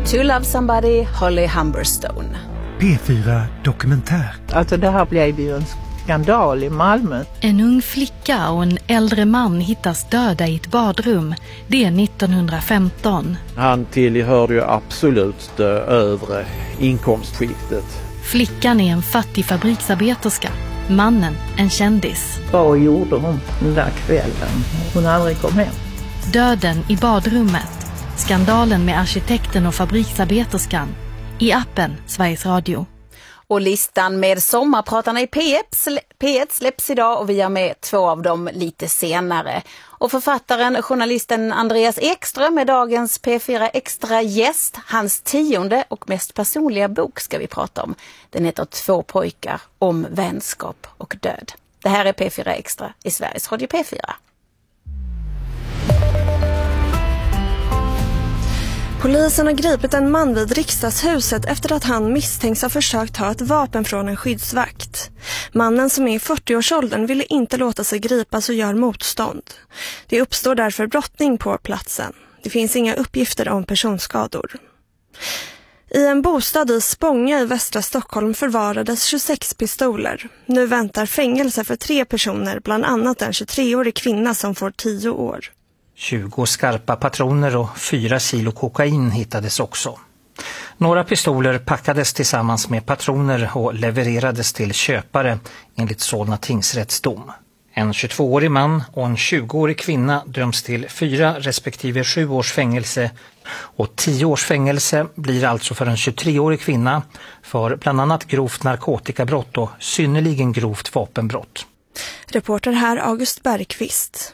To Love Somebody, Holly Humberstone. P4 Dokumentär. Alltså det här blev ju en skandal i Malmö. En ung flicka och en äldre man hittas döda i ett badrum. Det är 1915. Han tillhörde ju absolut det övre inkomstskiktet. Flickan är en fattig fabriksarbeterska. Mannen en kändis. Vad gjorde hon den där kvällen? Hon aldrig kom hem. Döden i badrummet. Skandalen med arkitekten och fabriksarbeterskan. I appen Sveriges Radio. Och listan med sommarpratarna i P1 släpps idag och vi har med två av dem lite senare. Och författaren, journalisten Andreas Ekström är dagens P4 Extra gäst. Hans 10:e och mest personliga bok ska vi prata om. Den heter 2 pojkar om vänskap och död. Det här är P4 Extra i Sveriges Radio P4. Polisen har gripit en man vid riksdagshuset efter att han misstänks ha försökt ta ett vapen från en skyddsvakt. Mannen som är i 40-årsåldern ville inte låta sig gripas och gör motstånd. Det uppstår därför brottning på platsen. Det finns inga uppgifter om personskador. I en bostad i Spånga i västra Stockholm förvarades 26 pistoler. Nu väntar fängelse för 3 personer, bland annat en 23-årig kvinna som får 10 år. 20 skarpa patroner och 4 kilo kokain hittades också. Några pistoler packades tillsammans med patroner och levererades till köpare enligt Solna tingsrättsdom. En 22-årig man och en 20-årig kvinna döms till 4 respektive 7 års fängelse och 10 års fängelse blir alltså för en 23-årig kvinna för bland annat grovt narkotikabrott och synnerligen grovt vapenbrott. Reporter här August Bergqvist.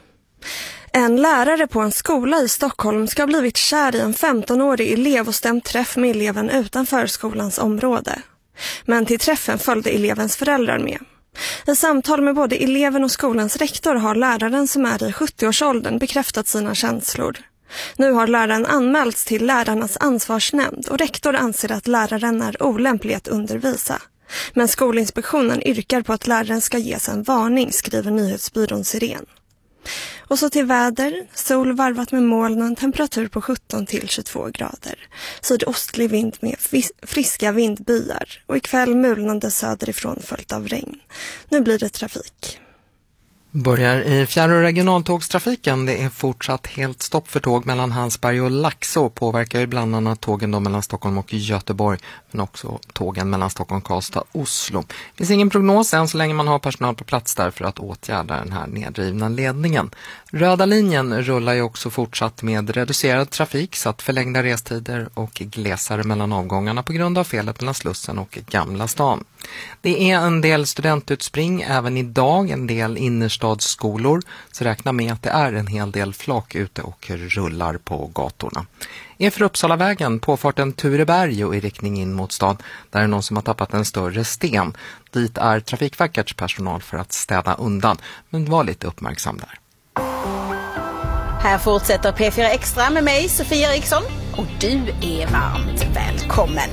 En lärare på en skola i Stockholm ska ha blivit kär i en 15-årig elev och stämt träff med eleven utanför skolans område. Men till träffen följde elevens föräldrar med. I samtal med både eleven och skolans rektor har läraren som är i 70-årsåldern bekräftat sina känslor. Nu har läraren anmälts till lärarnas ansvarsnämnd och rektor anser att läraren är olämplig att undervisa. Men Skolinspektionen yrkar på att läraren ska ges en varning, skriver nyhetsbyrån Siren. Och så till väder, sol varvat med molnen, temperatur på 17 till 22 grader. Sydostlig vind med friska vindbyar och ikväll mulnande söderifrån följt av regn. Nu blir det trafik. Börjar i fjärr- och regionaltågstrafiken. Det är fortsatt helt stopp för tåg mellan Hansberg och Laxå. Påverkar ju bland annat tågen då mellan Stockholm och Göteborg. Men också tågen mellan Stockholm, Karlstad och Oslo. Det finns ingen prognos än så länge man har personal på plats där för att åtgärda den här nedrivna ledningen. Röda linjen rullar ju också fortsatt med reducerad trafik så att förlängda restider och glesare mellan avgångarna på grund av felet mellan Slussen och Gamla stan. Det är en del studentutspring även idag, en del innerstadsskolor, så räkna med att det är en hel del flak ute och rullar på gatorna. Är för Uppsalavägen påfarten Tureberg och i riktning in mot stad, där är någon som har tappat en större sten. Dit är Trafikverkets personal för att städa undan, men var lite uppmärksam där. Här fortsätter P4 Extra med mig, Sofia Eriksson, och du är varmt välkommen.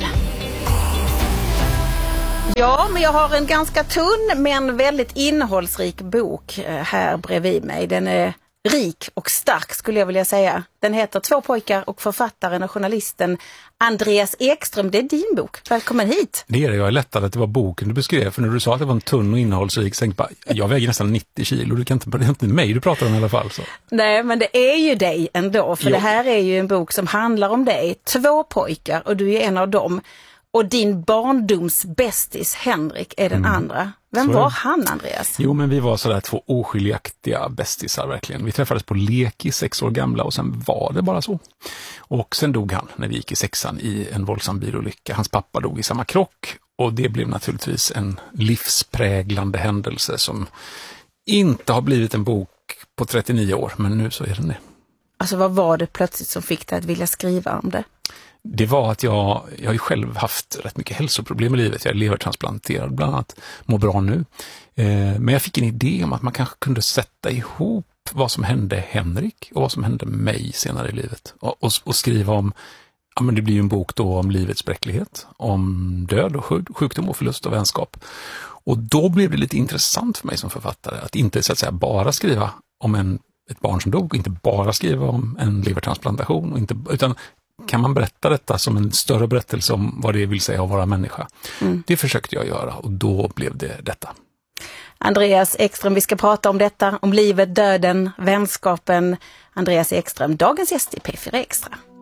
Ja, men jag har en ganska tunn men väldigt innehållsrik bok här bredvid mig. Den är rik och stark skulle jag vilja säga. Den heter 2 pojkar och författaren och journalisten Andreas Ekström. Det är din bok. Välkommen hit. Det är det. Jag är lättad att det var boken du beskrev. För när du sa att det var en tunn och innehållsrik så tänkte jag väger nästan 90 kilo. Det är inte mig du pratar om i alla fall. Så. Nej, men det är ju dig ändå. För det här är ju en bok som handlar om dig. 2 pojkar och du är en av dem. Och din barndomsbästis Henrik är den andra. Vem var han, Andreas? Jo, men vi var sådär 2 oskiljaktiga bästisar verkligen. Vi träffades på lek i 6 år gamla och sen var det bara så. Och sen dog han när vi gick i 6:an i en våldsam bilolycka. Hans pappa dog i samma krock och det blev naturligtvis en livspräglande händelse som inte har blivit en bok på 39 år, men nu så är den det. Alltså vad var det plötsligt som fick dig att vilja skriva om det? Det var att jag har ju själv haft rätt mycket hälsoproblem i livet. Jag är levertransplanterad bland annat, mår bra nu. Men jag fick en idé om att man kanske kunde sätta ihop vad som hände Henrik och vad som hände mig senare i livet. Och skriva om, ja men det blir ju en bok då om livets bräcklighet, om död och sjukdom och förlust av vänskap. Och då blev det lite intressant för mig som författare att inte så att säga bara skriva om ett barn som dog, inte bara skriva om en levertransplantation, utan kan man berätta detta som en större berättelse om vad det vill säga att vara människa? Det försökte jag göra och då blev det detta. Andreas Ekström, vi ska prata om detta, om livet, döden, vänskapen. Andreas Ekström, dagens gäst i P4 Extra.